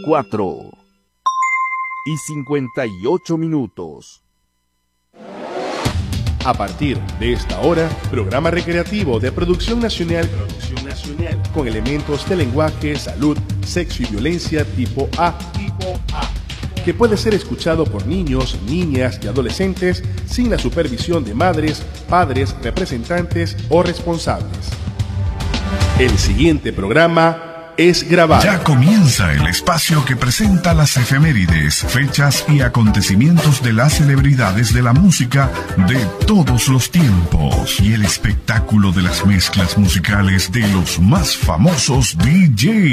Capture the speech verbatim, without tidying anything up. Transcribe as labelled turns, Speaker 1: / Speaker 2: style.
Speaker 1: cuatro y cincuenta y ocho minutos.
Speaker 2: A partir de esta hora, programa recreativo de producción nacional, producción nacional con elementos de lenguaje, salud, sexo y violencia tipo A, tipo A, que puede ser escuchado por niños, niñas y adolescentes sin la supervisión de madres, padres, representantes o responsables. El siguiente programa es grabado.
Speaker 3: Ya comienza el espacio que presenta las efemérides, fechas y acontecimientos de las celebridades de la música de todos los tiempos y el espectáculo de las mezclas musicales de los más famosos D Js.